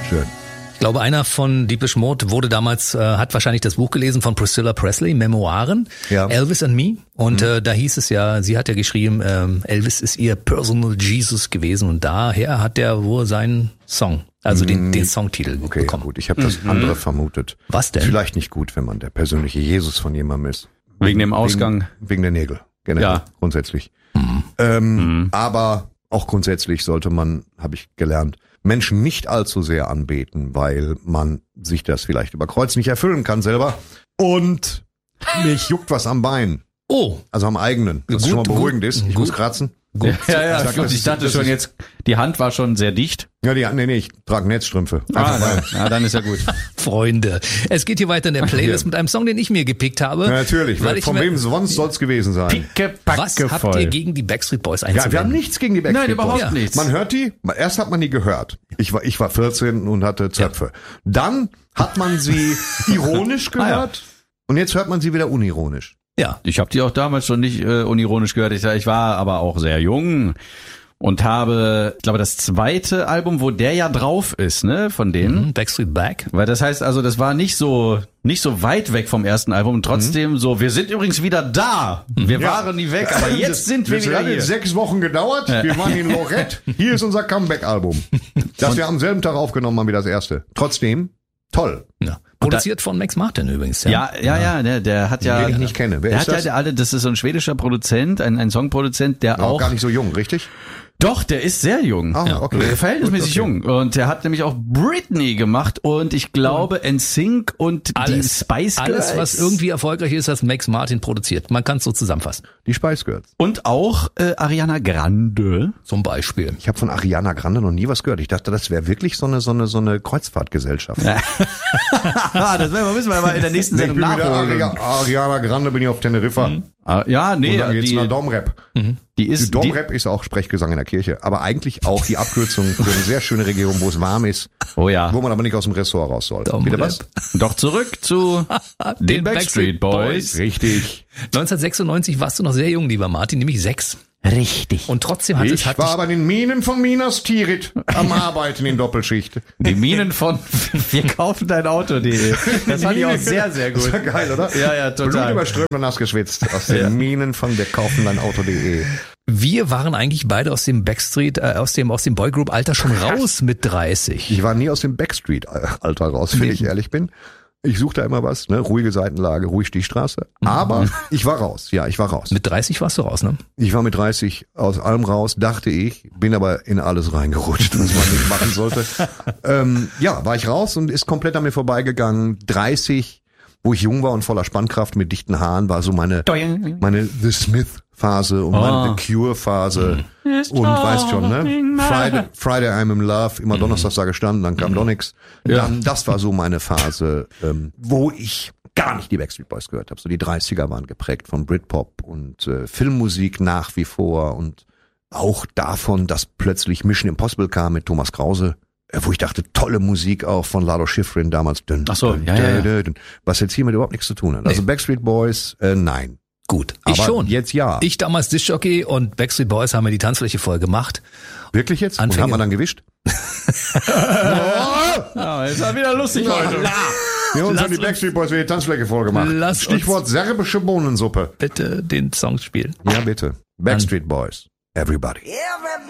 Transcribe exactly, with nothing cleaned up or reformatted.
Schön. Ich glaube, einer von Depeche Mode wurde damals, äh, hat wahrscheinlich das Buch gelesen von Priscilla Presley, Memoiren, ja. Elvis and Me. Und mhm. äh, da hieß es ja, sie hat ja geschrieben, ähm, Elvis ist ihr Personal Jesus gewesen. Und daher hat der wohl seinen Song, also mhm. den, den Songtitel okay, bekommen. Okay, gut, ich habe das mhm. andere vermutet. Was denn? Vielleicht nicht gut, wenn man der persönliche Jesus von jemandem ist. Wegen dem Ausgang? Wegen, wegen der Nägel, generell, ja. grundsätzlich. Mhm. Ähm, mhm. Aber auch grundsätzlich sollte man, habe ich gelernt, Menschen nicht allzu sehr anbeten, weil man sich das vielleicht über Kreuz nicht erfüllen kann selber. Und mich juckt was am Bein. Oh. Also am eigenen. Das gut, schon mal beruhigend gut, ist. Ich gut. muss kratzen. Gut. Ja, ja, ich, sag, ich dachte schon jetzt, die Hand war schon sehr dicht. Ja, die Hand, nee, nee, ich trage Netzstrümpfe. Ah, dann, ja, dann ist ja gut. Freunde, es geht hier weiter in der Playlist mit einem Song, den ich mir gepickt habe. Ja, natürlich, weil von wem sonst soll es gewesen sein? Picke, packe Was habt voll. ihr gegen die Backstreet Boys einzuwenden? Ja, wir haben nichts gegen die Backstreet Boys. Nein, überhaupt Boys. nichts. Man hört die, erst hat man die gehört. Ich war, ich war vierzehn und hatte Zöpfe. Ja. Dann hat man sie ironisch gehört ah, ja. und jetzt hört man sie wieder unironisch. Ja, ich habe die auch damals schon nicht äh, unironisch gehört. Ich, ich war aber auch sehr jung und habe, ich glaube, das zweite Album, wo der ja drauf ist, ne, von denen. Mhm, Backstreet Back. Weil das heißt, also das war nicht so nicht so weit weg vom ersten Album und trotzdem mhm. so, wir sind übrigens wieder da. Wir ja. waren nie weg, aber jetzt sind wir das wieder hat hier. Das hat sechs Wochen gedauert. Ja. Wir waren in Lorette. Hier ist unser Comeback-Album. Das und wir am selben Tag aufgenommen haben wie das erste. Trotzdem, toll. Ja. Produziert da, von Max Martin übrigens. Ja, ja, ja, ja der, der hat ja... Den ich nicht kenne. Wer der ist hat das? ja alle, das ist so ein schwedischer Produzent, ein, ein Songproduzent, der ja, auch... gar nicht so jung, richtig? Doch, der ist sehr jung. Ah, okay. Ja, verhältnismäßig Gut, okay. jung. Und der hat nämlich auch Britney gemacht und ich glaube N Sync und alles, die Spice Girls. Alles, was irgendwie erfolgreich ist, hat Max Martin produziert. Man kann es so zusammenfassen. Die Spice Girls. Und auch äh, Ariana Grande. Zum Beispiel. Ich habe von Ariana Grande noch nie was gehört. Ich dachte, das wäre wirklich so eine so eine so eine Kreuzfahrtgesellschaft. Ja. das müssen wir mal in der nächsten Sendung nachholen. Ariana Grande bin ich auf Teneriffa. Mhm. Ja, nee. Und dann geht's die, nach Domrep. Mhm. Die ist, die Domrep ist auch Sprechgesang in der Kirche, aber eigentlich auch die Abkürzung für eine sehr schöne Region, wo es warm ist. Oh ja. Wo man aber nicht aus dem Ressort raus soll. Domrep. Bitte was? Doch zurück zu den Backstreet Boys. Richtig. neunzehnhundertsechsundneunzig warst du noch sehr jung, lieber Martin, nämlich sechs. Richtig. Und trotzdem hat ich es... Hat war bei den Minen von Minas Tirith am Arbeiten in Doppelschicht. Die Minen von wir kaufen dein Auto punkt de. Das fand ich auch sehr, sehr gut. Das war geil, oder? Ja, ja, total. Blut überströmt und nass geschwitzt aus den ja. Minen von wir kaufen dein Auto punkt de. Wir waren eigentlich beide aus dem Backstreet, äh, aus dem aus dem Boygroup-Alter schon raus mit dreißig. Ich war nie aus dem Backstreet-Alter raus, wenn nee. ich ehrlich bin. Ich suchte immer was, ne, ruhige Seitenlage, ruhig Stichstraße. Aber mhm. ich war raus, ja, ich war raus. Mit dreißig warst du raus, ne? Ich war mit dreißig aus allem raus, dachte ich, bin aber in alles reingerutscht, was man nicht machen sollte. ähm, ja, war ich raus und ist komplett an mir vorbeigegangen. dreißig, wo ich jung war und voller Spannkraft mit dichten Haaren, war so meine, meine The Smith Phase und oh. meine The Cure Phase mhm. und weißt schon, ne? Friday, Friday I'm in Love, immer donnerstags da gestanden, dann kam mhm. doch nix. Ja. Dann, das war so meine Phase, ähm, wo ich gar nicht die Backstreet Boys gehört habe. So die dreißiger waren geprägt von Britpop und äh, Filmmusik nach wie vor und auch davon, dass plötzlich Mission Impossible kam mit Thomas Krause, äh, wo ich dachte, tolle Musik auch von Lalo Schifrin damals. Dün, Ach so, dün, ja, ja, ja. Dün, was jetzt hiermit überhaupt nichts zu tun hat. Also nee. Backstreet Boys, äh, nein. Gut, ich aber schon. Jetzt ja. Ich damals Diskjockey und Backstreet Boys haben mir die Tanzfläche voll gemacht. Wirklich jetzt? Anfänge. Und haben wir dann gewischt? Ja, ist ja wieder lustig heute. Wir haben uns an die Backstreet Boys wieder die Tanzfläche voll gemacht. Lass Stichwort serbische Bohnensuppe. Bitte den Song spielen. Ja, bitte. Backstreet Boys. Everybody.